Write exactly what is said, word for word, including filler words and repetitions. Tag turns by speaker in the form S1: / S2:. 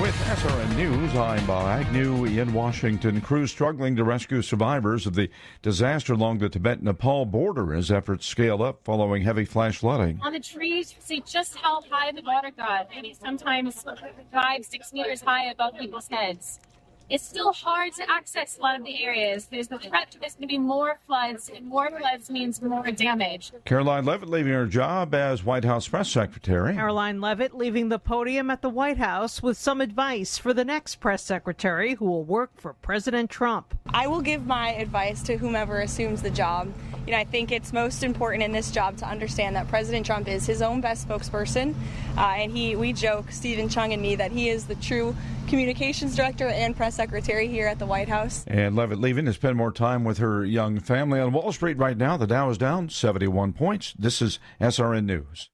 S1: With S R N News, I'm Bob Agnew in Washington. Crews struggling to rescue survivors of the disaster along the Tibet-Nepal border as efforts scale up following heavy flash flooding.
S2: On the trees, you see just how high the water got, maybe sometimes five, six meters high above people's heads. It's still hard to access a lot of the areas. There's the threat that there's going to be more floods, and more floods means more damage.
S1: Caroline Leavitt leaving her job as White House press secretary.
S3: Caroline Leavitt leaving the podium at the White House with some advice for the next press secretary who will work for President Trump.
S4: I will give my advice to whomever assumes the job. You know, I think it's most important in this job to understand that President Trump is his own best spokesperson, uh, and he, we joke, Stephen Chung and me, that he is the true communications director and press secretary here at the White House.
S1: And Leavitt leaving to spend more time with her young family. On Wall Street right now, the Dow is down seventy-one points. This is S R N News.